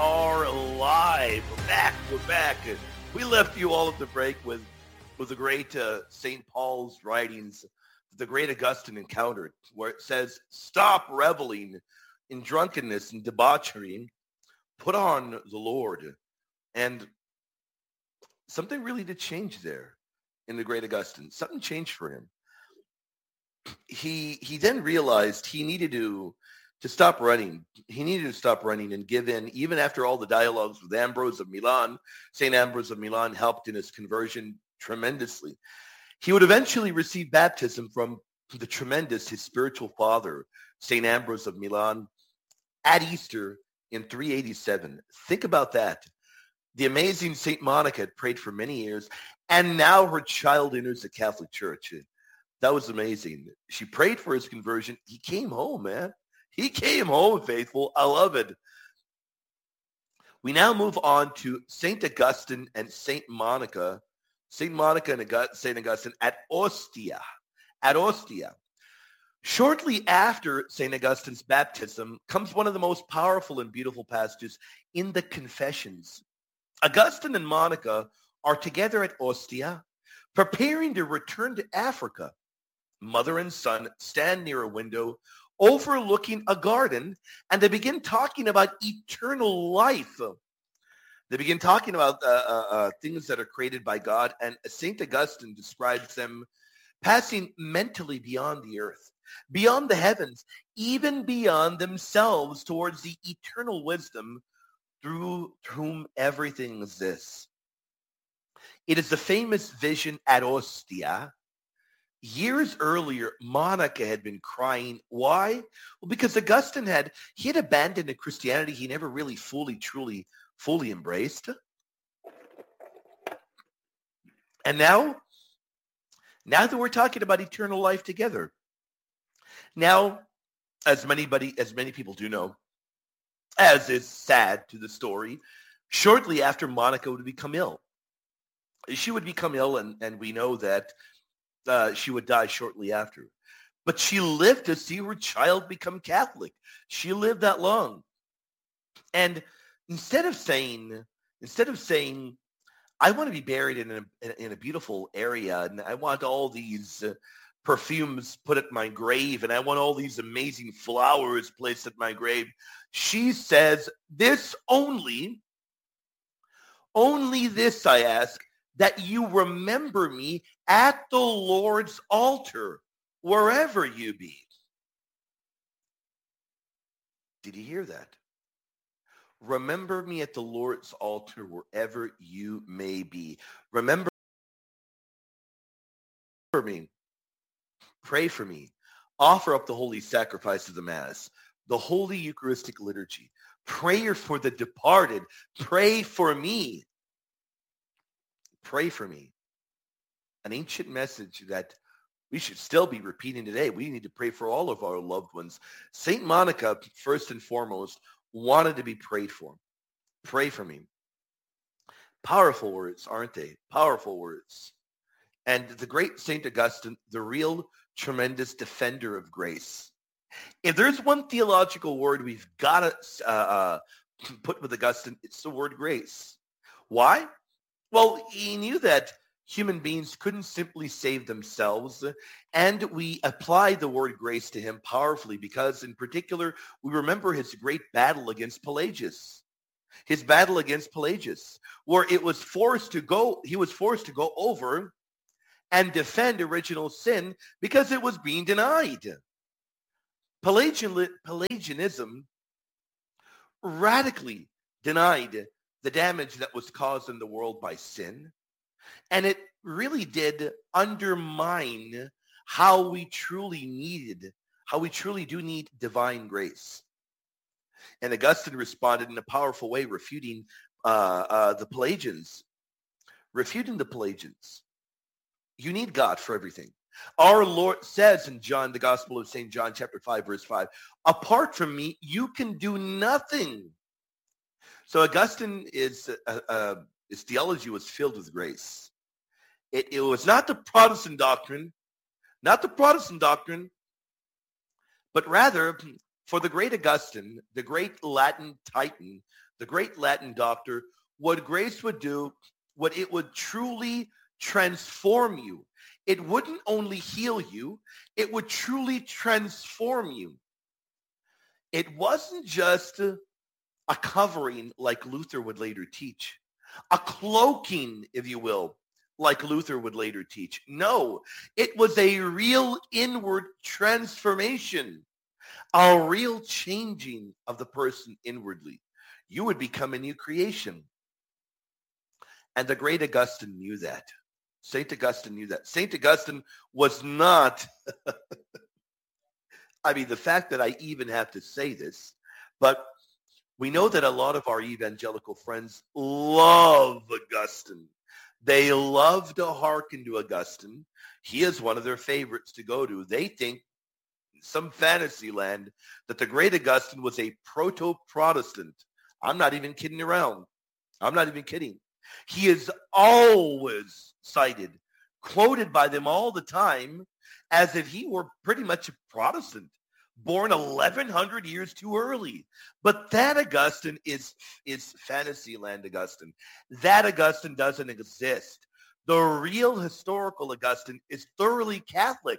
are live. We're back. We left you all at the break with the great St. Paul's writings, the great Augustine encountered, where it says, stop reveling in drunkenness and debauchery, put on the Lord. And something really did change there in the great Augustine. Something changed for him. He then realized he needed to stop running. He needed to stop running and give in, even after all the dialogues with Ambrose of Milan. St. Ambrose of Milan helped in his conversion tremendously. He would eventually receive baptism from the tremendous, his spiritual father, St. Ambrose of Milan, at Easter in 387. Think about that. The amazing St. Monica had prayed for many years, and now her child enters the Catholic Church. That was amazing. She prayed for his conversion. He came home, man. He came home, faithful. I love it. We now move on to St. Augustine and St. Monica. St. Monica and St. Augustine at Ostia. At Ostia. Shortly after St. Augustine's baptism comes one of the most powerful and beautiful passages in the Confessions. Augustine and Monica are together at Ostia, preparing to return to Africa. Mother and son stand near a window overlooking a garden, and they begin talking about eternal life. They begin talking about things that are created by God, and St. Augustine describes them passing mentally beyond the earth, beyond the heavens, even beyond themselves towards the eternal wisdom through whom everything exists. It is the famous vision at Ostia. Years earlier, Monica had been crying. Why? Well, because Augustine had abandoned a Christianity he never really fully embraced. And now that we're talking about eternal life together, now, as many people do know, as is sad to the story, shortly after Monica would become ill. She would become ill, and we know that she would die shortly after. But she lived to see her child become Catholic. She lived that long. And instead of saying, I want to be buried in a beautiful area, and I want all these perfumes put at my grave, and I want all these amazing flowers placed at my grave, she says, this only this I ask, that you remember me at the Lord's altar, wherever you be. Did you hear that? Remember me at the Lord's altar, wherever you may be. Remember me. Pray for me. Offer up the holy sacrifice of the Mass, the holy Eucharistic liturgy. Prayer for the departed. Pray for me. Pray for me. An ancient message that we should still be repeating today. We need to pray for all of our loved ones. St. Monica, first and foremost, wanted to be prayed for. Pray for me. Powerful words, aren't they? Powerful words. And the great St. Augustine, the real tremendous defender of grace. If there's one theological word we've got to put with Augustine, it's the word grace. Why? Well, he knew that human beings couldn't simply save themselves, and we apply the word grace to him powerfully because, in particular, we remember his great battle against Pelagius. His battle against Pelagius, where he was forced to go over and defend original sin because it was being denied. Pelagianism radically denied the damage that was caused in the world by sin. And it really did undermine how we truly do need divine grace. And Augustine responded in a powerful way, refuting the Pelagians. You need God for everything. Our Lord says in John, the Gospel of St. John, chapter 5, verse 5, apart from me, you can do nothing. So Augustine his theology was filled with grace. It was not the Protestant doctrine, but rather for the great Augustine, the great Latin titan, the great Latin doctor, what grace would do, what it would truly transform you. It wouldn't only heal you, it would truly transform you. It wasn't just a covering like Luther would later teach, a cloaking, if you will, like Luther would later teach. No, it was a real inward transformation, a real changing of the person inwardly. You would become a new creation. And the great Augustine knew that. St. Augustine knew that. St. Augustine was not, I mean, the fact that I even have to say this, but we know that a lot of our evangelical friends love Augustine. They love to hearken to Augustine. He is one of their favorites to go to. They think, some fantasy land, that the great Augustine was a proto-Protestant. I'm not even kidding around. I'm not even kidding. He is always cited, quoted by them all the time, as if he were pretty much a Protestant, born 1,100 years too early. But that Augustine is Fantasyland Augustine. That Augustine doesn't exist. The real historical Augustine is thoroughly Catholic.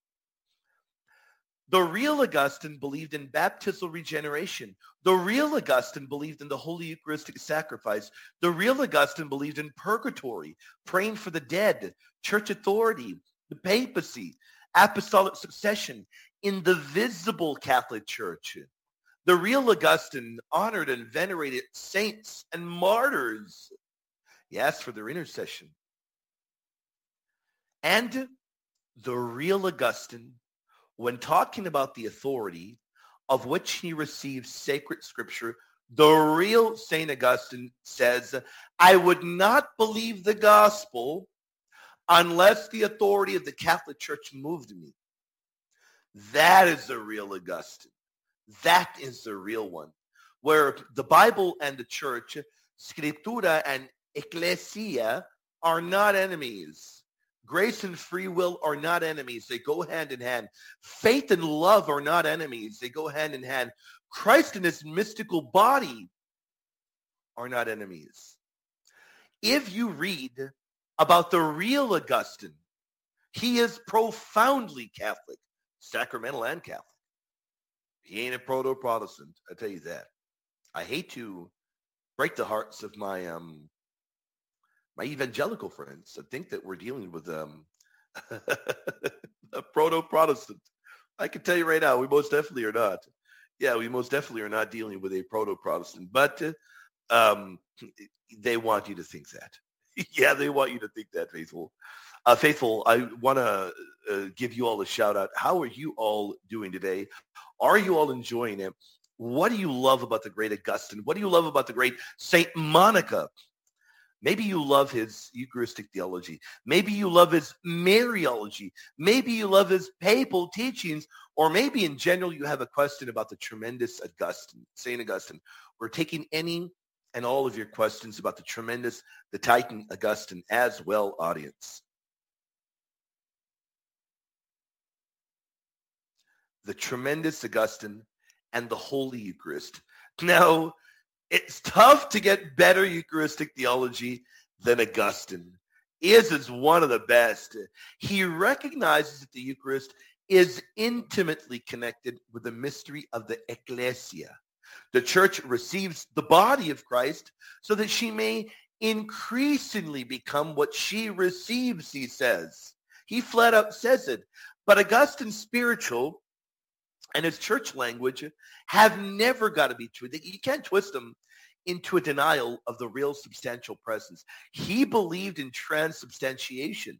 The real Augustine believed in baptismal regeneration. The real Augustine believed in the Holy Eucharistic sacrifice. The real Augustine believed in purgatory, praying for the dead, church authority, the papacy, apostolic succession in the visible Catholic Church. The real Augustine honored and venerated saints and martyrs. He asked for their intercession. And the real Augustine, when talking about the authority of which he received sacred scripture, the real St. Augustine says, I would not believe the gospel unless the authority of the Catholic Church moved me. That is the real Augustine. That is the real one, where the Bible and the church, Scriptura and Ecclesia, are not enemies. Grace and free will are not enemies. They go hand in hand. Faith and love are not enemies. They go hand in hand. Christ and his mystical body are not enemies. If you read about the real Augustine, he is profoundly Catholic, sacramental and Catholic. He ain't a proto-Protestant, I tell you that. I hate to break the hearts of my evangelical friends that think that we're dealing with a proto-Protestant. I can tell you right now, we most definitely are not. Yeah, we most definitely are not dealing with a proto-Protestant, but they want you to think that. Yeah, they want you to think that, Faithful. Faithful, I want to give you all a shout out. How are you all doing today? Are you all enjoying it? What do you love about the great Augustine? What do you love about the great Saint Monica? Maybe you love his Eucharistic theology. Maybe you love his Mariology. Maybe you love his papal teachings. Or maybe in general you have a question about the tremendous Augustine, St. Augustine. We're taking any and all of your questions about the tremendous, the Titan Augustine as well, audience. The tremendous Augustine and the Holy Eucharist. Now, it's tough to get better Eucharistic theology than Augustine. Is one of the best. He recognizes that the Eucharist is intimately connected with the mystery of the Ecclesia. The church receives the body of Christ so that she may increasingly become what she receives, he says. He flat out says it. But Augustine's spiritual and his church language have never got to be true. You can't twist them into a denial of the real substantial presence. He believed in transubstantiation.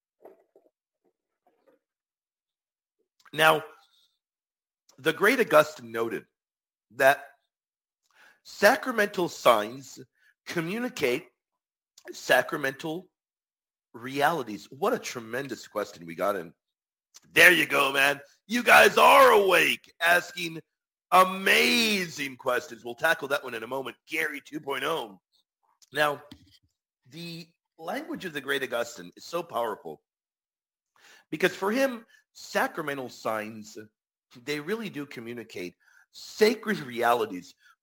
Now, the great Augustine noted that sacramental signs communicate sacramental realities. What a tremendous question we got in. There you go, man. You guys are awake, asking amazing questions. We'll tackle that one in a moment. Gary 2.0. Now, the language of the great Augustine is so powerful because for him, sacramental signs, they really do communicate sacred realities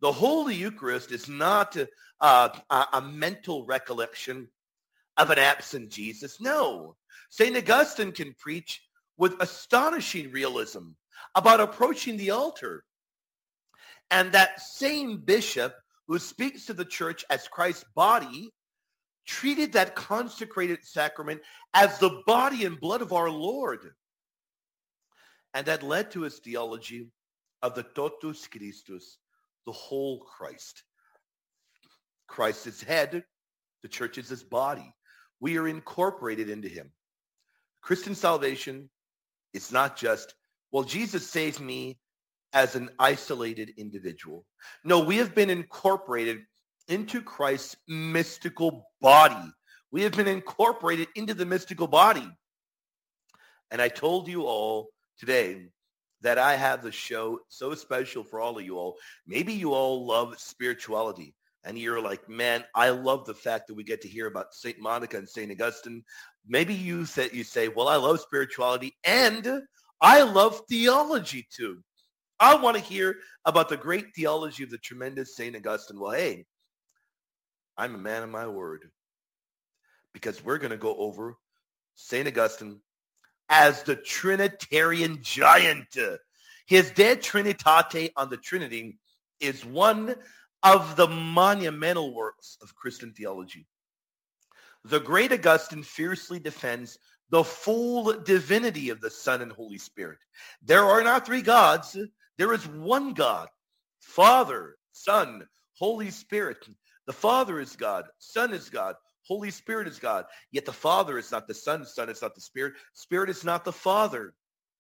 The Holy Eucharist is not a mental recollection of an absent Jesus. No. St. Augustine can preach with astonishing realism about approaching the altar. And that same bishop who speaks to the church as Christ's body treated that consecrated sacrament as the body and blood of our Lord. And that led to his theology of the totus Christus, the whole Christ. Christ is head, the church is his body. We are incorporated into him. Christian salvation is not just, well, Jesus saved me as an isolated individual. No, we have been incorporated into Christ's mystical body. We have been incorporated into the mystical body. And I told you all today that I have the show so special for all of you all. Maybe you all love spirituality. And you're like, man, I love the fact that we get to hear about St. Monica and St. Augustine. Maybe you say, well, I love spirituality and I love theology too. I want to hear about the great theology of the tremendous St. Augustine. Well, hey, I'm a man of my word, because we're going to go over St. Augustine as the Trinitarian giant. His De Trinitate on the Trinity is one of the monumental works of Christian theology. The great Augustine fiercely defends the full divinity of the Son and Holy Spirit. There are not three gods. There is one God, Father, Son, Holy Spirit. The Father is God, Son is God, Holy Spirit is God. Yet the Father is not the Son is not the Spirit, Spirit is not the Father.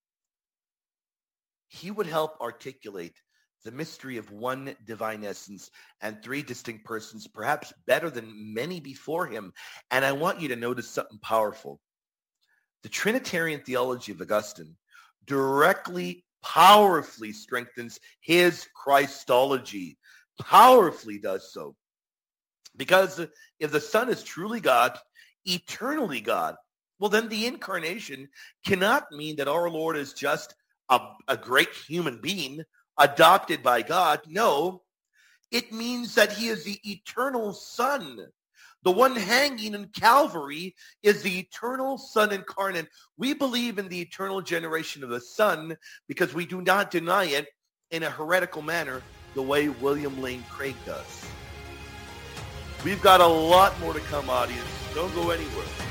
He would help articulate the mystery of one divine essence and three distinct persons, perhaps better than many before him. And I want you to notice something powerful. The Trinitarian theology of Augustine directly, powerfully strengthens his Christology. Powerfully does so. Because if the Son is truly God, eternally God, well, then the incarnation cannot mean that our Lord is just a great human being adopted by God. No, it means that he is the eternal Son. The one hanging in Calvary is the eternal Son incarnate. We believe in the eternal generation of the Son because we do not deny it in a heretical manner the way William Lane Craig does. We've got a lot more to come, audience. Don't go anywhere.